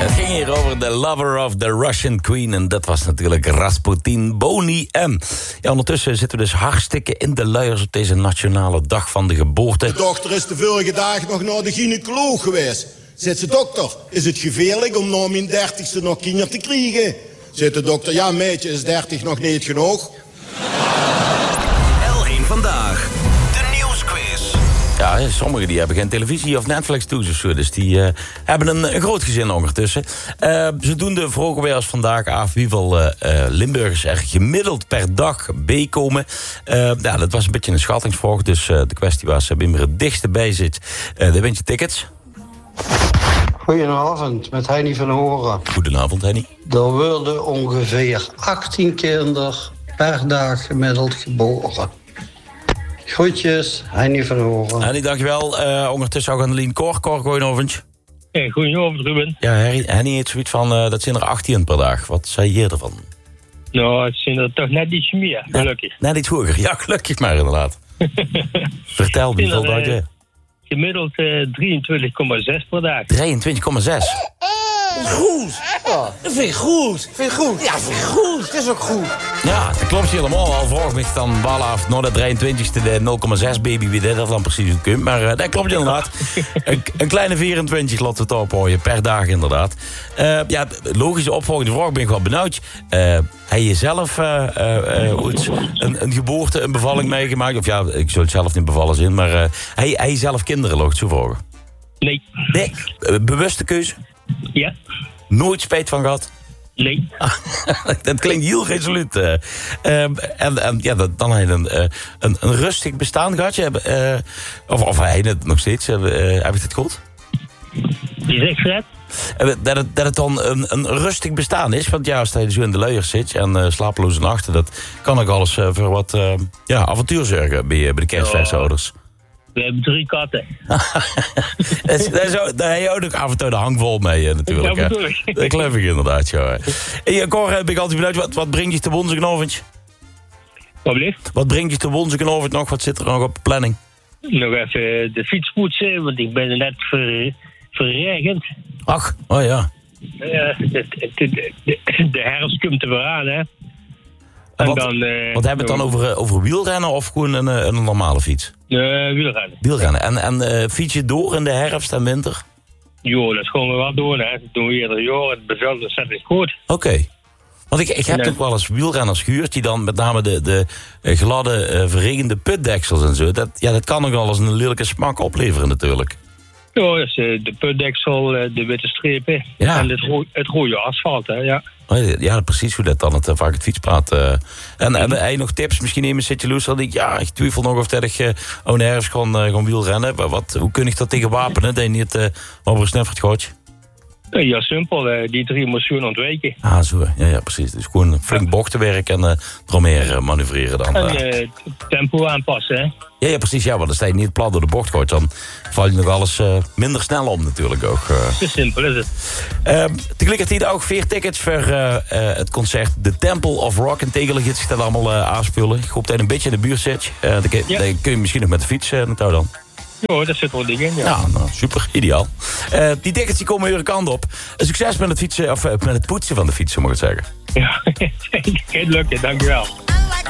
Het ging hier over The Lover of the Russian Queen. En dat was natuurlijk Rasputin Boney M. Ja, ondertussen zitten we dus hartstikke in de luiers op deze nationale dag van de geboorte. De dochter is de vorige dag nog naar de gynaecoloog geweest. Zegt ze, dokter, is het gevaarlijk om na mijn 30ste nog kinderen te krijgen? Zegt de dokter, ja meidje, is 30 nog niet genoeg? L1 Vandaag, de nieuwsquiz. Ja, sommigen die hebben geen televisie of Netflix toe of zo. Dus die hebben een groot gezin ondertussen. Ze doen de vroege weer als vandaag af wieveel Limburgers er gemiddeld per dag bijkomen. Ja, dat was een beetje een schattingsvraag. Dus de kwestie was wie er het dichtste bij zit. Dan wint je tickets. Goedenavond, met Henny van Horen. Goedenavond, Henny. Er worden ongeveer 18 kinderen per dag gemiddeld geboren. Groetjes, Henny van Horen. Henny, dankjewel. Ondertussen ook Annelien Cor. Cor, goedenavond. Hey, goedenavond, Ruben. Ja, Henny heeft zoiets van, dat zijn er 18 per dag. Wat zei je ervan? Nou, het zijn er toch net iets meer, gelukkig. Net iets hoger. Ja, gelukkig maar inderdaad. Vertel, hoeveel dag je? Gemiddeld 23,6 per dag. 23,6. Goed. Ja, dat vind ik goed. Vind je goed? Ja, vind ik goed. Dat is ook goed. Ja, dat klopt helemaal. Al vroeg me dan wel af, nou de 23ste de 0,6 baby, wie dat dan precies kunt. Maar dat klopt inderdaad. een kleine 24 laten we het ophouden per dag inderdaad. Ja, logische opvolgende vraag, ben ik wel benauwd. Heb je zelf een geboorte, een bevalling meegemaakt? Of ja, ik zou het zelf niet bevallen zijn, maar heb je zelf kinderen, logisch zo vragen? Nee. Nee? Bewuste keuze? Ja. Nooit spijt van gehad? Nee. Dat klinkt heel resoluut. En ja, dan heb je een rustig bestaan gehad. Of hij het nog steeds. Heb ik het goed? Je zegt Fred? Dat het dan een rustig bestaan is. Want ja, als je zo in de luiers zit en slapeloze nachten, dat kan ook alles voor wat avontuur zorgen bij de kerstfeestouders. We hebben 3 katten. Daar heb je ook af en toe de hangvol mee natuurlijk. Ja, bedoel ik. Dat geloof ik inderdaad, ja. En Cor, heb ik altijd benieuwd, wat brengt je te woensdagavond? Wat blijft? Wat brengt je te woensdagavond nog? Wat zit er nog op de planning? Nog even de fiets poetsen, want ik ben net verregend. Ach, oh ja. De herfst komt er weer aan, hè. En Wat hebben we het dan over wielrennen of gewoon een normale fiets? Wielrennen. Wielrennen. En fiets je door in de herfst en winter? Jo, dat gaan we wel doen, hè. Dat doen we ieder jaar. Het bevalt ontzettend goed. Oké. Want ik heb toch wel eens wielrenners gehuurd die dan met name de gladde, verregende putdeksels en zo. Dat kan nog wel eens een lelijke smak opleveren natuurlijk. Ja, dat is de putdeksel, de witte strepen en het rode asfalt, hè, ja. Ja, precies hoe dat dan vaak het fietspad. En heb je nog tips? Misschien even zit je denk ik twijfel nog of dat ik nergens gewoon wielrennen. Hoe kun ik dat tegen wapenen? Dat je niet over een snuffert gooit? Ja, simpel. Die 3 moesten ontwijken. Ah, zo. Ja, precies. Dus gewoon flink bochtenwerk en eromheen manoeuvreren dan. En tempo aanpassen, hè? Ja, precies. Ja, want als je niet plat door de bocht gooit, dan val je nog alles minder snel om natuurlijk ook. Zo simpel is het. Tegelijkertijd ook 4 tickets voor het concert The Temple of Rock. En tegenwoordig zich dat allemaal aanspullen. Ik hoop dat je een beetje in de buurt zit. Dan kun je misschien nog met de fiets naartoe dan. Ja, dat zit wel dingen in, ja. Ja, nou, super, ideaal. Die tickets die komen weer kant op. Succes met het fietsen, of met het poetsen van de fiets, moet ik het zeggen. Ja, het lukt, dankjewel.